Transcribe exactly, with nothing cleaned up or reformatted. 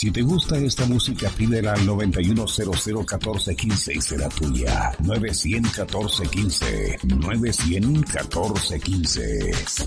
Si te gusta esta música, pídela al noventa y uno cero cero catorce quince y será tuya. nueve cien catorce quince. nueve cien catorce quince.